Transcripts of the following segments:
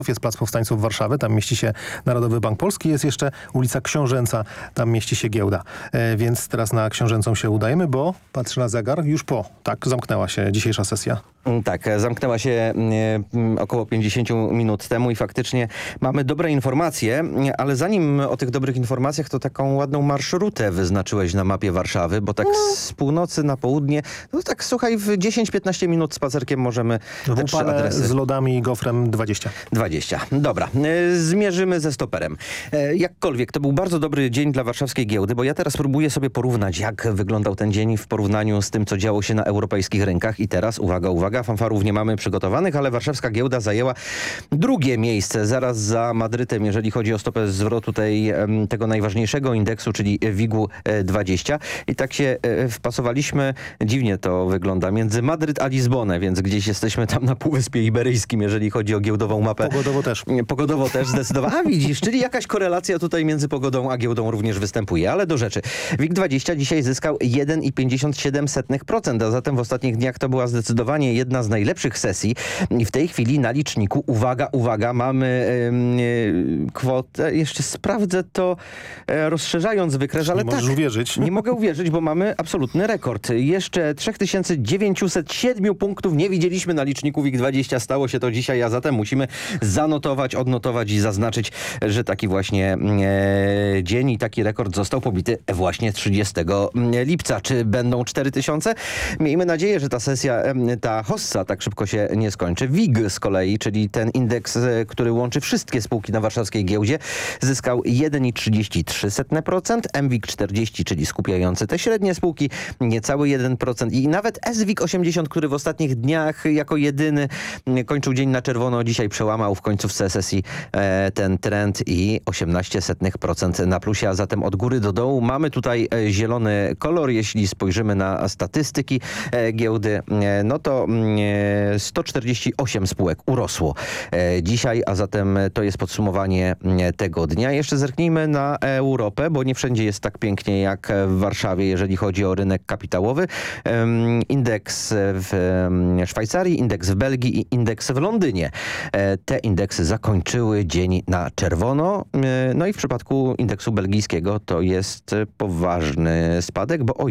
jest Plac Powstańców Warszawy, tam mieści się Narodowy Bank Polski, jest jeszcze ulica Książęca, tam mieści się giełda. Więc teraz na Książęcą się udajemy, bo patrzę na zegar, już zamknęła się dzisiejsza sesja. Tak, zamknęła się około 50 minut temu i faktycznie mamy dobre informacje, ale zanim o tych dobrych informacjach, to taką ładną marszrutę wyznaczyłeś na mapie Warszawy, bo tak z północy na południe, no tak słuchaj, w 10-15 minut spacerkiem możemy te trzy adresy. Z lodami i gofrem 20. 20. Dobra, zmierzymy ze stoperem. Jakkolwiek, to był bardzo dobry dzień dla warszawskiej giełdy, bo ja teraz próbuję sobie porównać, jak wyglądał ten dzień w porównaniu z tym, co działo się na europejskich rynkach. I teraz, uwaga, fanfarów nie mamy przygotowanych, ale warszawska giełda zajęła drugie miejsce, zaraz za Madrytem, jeżeli chodzi o stopę zwrotu tego najważniejszego indeksu, czyli WIG-u 20. I tak się wpasowaliśmy, dziwnie to wygląda, między Madryt a Lizbonę, więc gdzieś jesteśmy tam na Półwyspie Iberyjskim, jeżeli chodzi o giełdową mapę. Pogodowo też zdecydowanie. A widzisz, czyli jakaś korelacja tutaj między pogodą a giełdą również występuje, ale do rzeczy. WIG20 dzisiaj zyskał 1,57%, a zatem w ostatnich dniach to była zdecydowanie jedna z najlepszych sesji. I w tej chwili na liczniku, uwaga, mamy kwotę, jeszcze sprawdzę to, rozszerzając wykres, ale nie możesz uwierzyć. Nie mogę uwierzyć, bo mamy absolutny rekord. Jeszcze 3907 punktów nie widzieliśmy na liczniku WIG20. Stało się to dzisiaj, a zatem musimy zanotować, odnotować i zaznaczyć, że taki właśnie dzień i taki rekord został pobity właśnie 30 lipca. Czy będą 4000? Miejmy nadzieję, że ta sesja, ta hossa tak szybko się nie skończy. WIG z kolei, czyli ten indeks, który łączy wszystkie spółki na warszawskiej giełdzie, zyskał 1,33%, MWIG 40, czyli skupiający te średnie spółki, niecały 1% i nawet SWIG 80, który w ostatnich dniach jako jedyny kończył dzień na czerwono, dzisiaj przełamał w końcówce sesji ten trend i 0,18% na plusie, a zatem od góry do dołu mamy tutaj zielony kolor. Jeśli spojrzymy na statystyki giełdy, no to 148 spółek urosło dzisiaj, a zatem to jest podsumowanie tego dnia. Jeszcze zerknijmy na Europę, bo nie wszędzie jest tak pięknie jak w Warszawie, jeżeli chodzi o rynek kapitałowy. Indeks w Szwajcarii, indeks w Belgii i indeks w Londynie. Te indeksy zakończyły dzień na czerwono. No i w przypadku indeksu belgijskiego to jest poważny spadek, bo o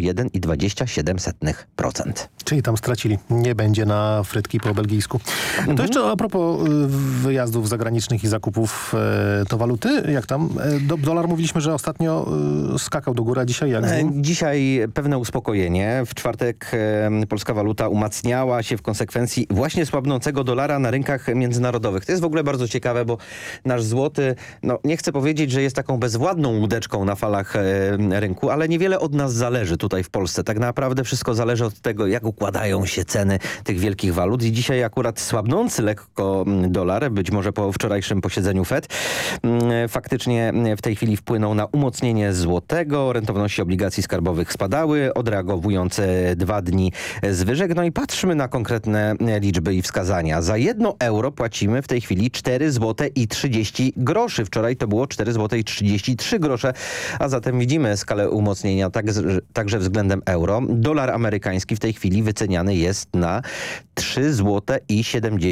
1,27%. Czyli tam stracili. Nie będzie na frytki po belgijsku. To jeszcze a propos wyjazdów zagranicznych i zakupów, to waluty, jak tam? Dolar mówiliśmy, że ostatnio skakał do góry, a dzisiaj jak? Dzisiaj pewne uspokojenie. W czwartek polska waluta umacniała się w konsekwencji właśnie słabnącego dolara na rynkach międzynarodowych. To jest w ogóle bardzo ciekawe, bo nasz złoty, no nie chcę powiedzieć, że jest taką bezwładną łódeczką na falach rynku, ale niewiele od nas zależy tutaj w Polsce. Tak naprawdę wszystko zależy od tego, jak układają się ceny tych wielkich walut i dzisiaj akurat słabnący lekko dolar, być może po wczorajszym posiedzeniu Fed, faktycznie w tej chwili wpłynął na umocnienie złotego. Rentowności obligacji skarbowych spadały, odreagowując 2 dni zwyżek. No i patrzmy na konkretne liczby i wskazania. Za 1 euro płacimy w tej chwili 4 zł i 30 groszy. Wczoraj to było 4 zł i 33 grosze, a zatem widzimy skalę umocnienia także względem euro. Dolar amerykański w tej chwili wyceniany jest na 3 zł i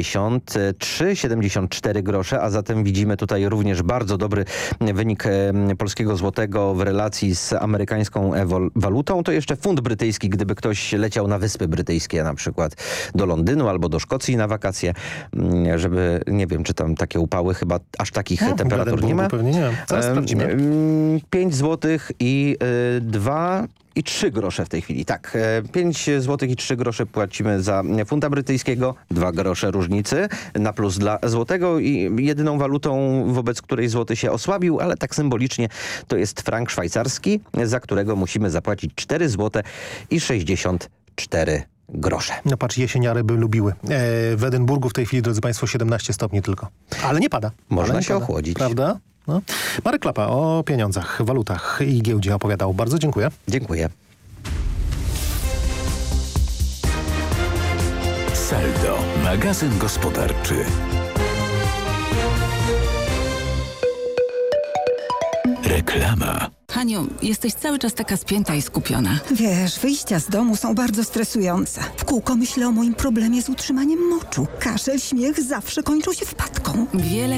73-74 grosze, a zatem widzimy tutaj również bardzo dobry wynik polskiego złotego w relacji z amerykańską walutą. To jeszcze funt brytyjski, gdyby ktoś leciał na Wyspy Brytyjskie, na przykład do Londynu albo do Szkocji na wakacje, żeby, nie wiem, czy tam takie upały, chyba aż takich temperatur nie ma. Pewnie nie. Zaraz sprawdzimy. 5 zł i 3 grosze w tej chwili. Tak, 5 zł i 3 grosze płacimy za funta brytyjskiego, 2 grosze różnicy na plus dla złotego i jedyną walutą, wobec której złoty się osłabił, ale tak symbolicznie, to jest frank szwajcarski, za którego musimy zapłacić 4 zł i 64 grosze. No patrz, jesieniary by lubiły. W Edynburgu w tej chwili, drodzy państwo, 17 stopni tylko. Ale nie pada. Można się ochłodzić. Prawda? No. Marek Klapa o pieniądzach, walutach i giełdzie opowiadał. Bardzo dziękuję. Dziękuję. Saldo, magazyn gospodarczy. Reklama. Haniu, jesteś cały czas taka spięta i skupiona. Wiesz, wyjścia z domu są bardzo stresujące. W kółko myślę o moim problemie z utrzymaniem moczu. Kaszel, śmiech zawsze kończą się wpadką. Wiele